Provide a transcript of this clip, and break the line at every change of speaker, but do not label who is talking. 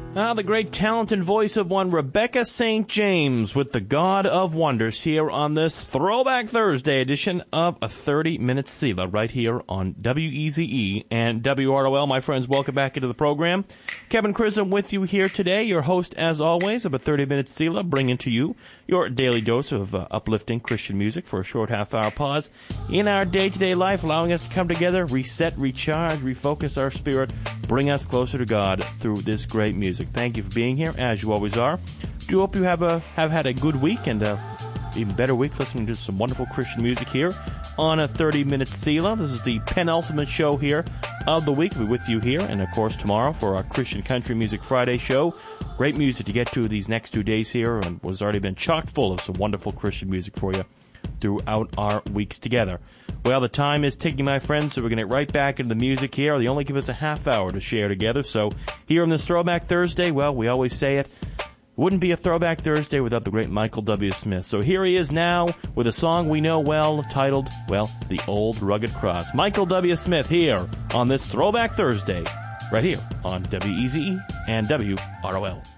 The great talent and voice of one Rebecca St. James with the God of Wonders here on this Throwback Thursday edition of a 30-Minute Selah right here on WEZE and WROL. My friends, welcome back into the program. Kevin Chisholm with you here today, your host as always of a 30-Minute Selah, bringing to you your daily dose of uplifting Christian music for a short half-hour pause in our day-to-day life, allowing us to come together, reset, recharge, refocus our spirit, bring us closer to God through this great music. Thank you for being here, as you always are. Do hope you have had a good week and even better week listening to some wonderful Christian music here on a 30-Minute Selah. This is the penultimate show here of the week. We'll be with you here, and of course tomorrow for our Christian Country Music Friday show. Great music to get to these next 2 days here, and was already been chock full of some wonderful Christian music for you throughout our weeks together. Well, the time is ticking, my friends, so we're going to get right back into the music here. They only give us a half hour to share together, so here on this Throwback Thursday, well, we always say it wouldn't be a Throwback Thursday without the great Michael W. Smith. So here he is now with a song we know well titled, well, The Old Rugged Cross. Michael W. Smith here on this Throwback Thursday, right here on WEZE and WROL.